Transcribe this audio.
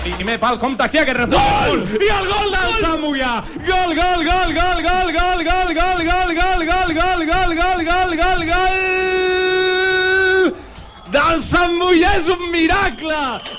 Primer pal, compte aquí aquest refús. I el gol del Samboyà. Gol, gol, gol, gol, gol, gol, gol, gol, gol, gol, gol, gol, gol, gol, gol, gol, gol del Samboyà, és un miracle.